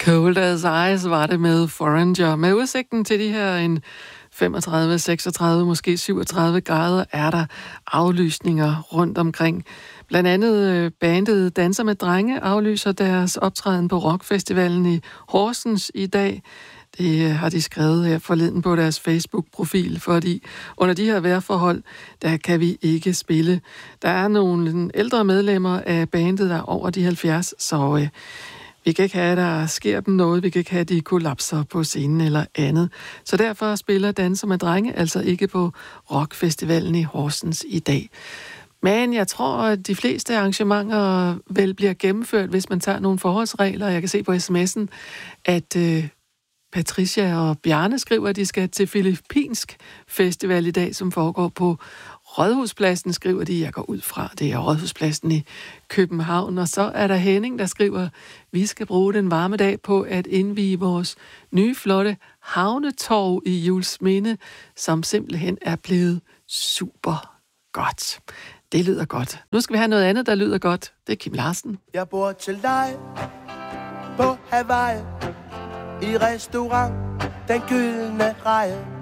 Cold as Ice var det med Foreigner. Med udsigten til de her en 35, 36, måske 37 grader, er der aflysninger rundt omkring. Blandt andet bandet Danser med Drenge aflyser deres optræden på Rockfestivalen i Horsens i dag. Det har de skrevet her forleden på deres Facebook-profil, fordi under de her vejrforhold, der kan vi ikke spille. Der er nogle ældre medlemmer af bandet, der er over de 70, så vi kan ikke have, at der sker dem noget. Vi kan ikke have, at de kollapser på scenen eller andet. Så derfor spiller Danser med Drenge altså ikke på Rockfestivalen i Horsens i dag. Men jeg tror, at de fleste arrangementer vel bliver gennemført, hvis man tager nogle forholdsregler. Jeg kan se på sms'en, at Patricia og Bjarne skriver, at de skal til Filippinsk Festival i dag, som foregår på Rådhuspladsen, skriver de. Jeg går ud fra, det er Rådhuspladsen i København. Og så er der Henning, der skriver, vi skal bruge den varme dag på at indvie vores nye flotte havnetorv i Juelsminde, som simpelthen er blevet super godt. Det lyder godt. Nu skal vi have noget andet, der lyder godt. Det er Kim Larsen. Jeg bor til dig på Hawaii, i restaurant Den Gyldne Reje.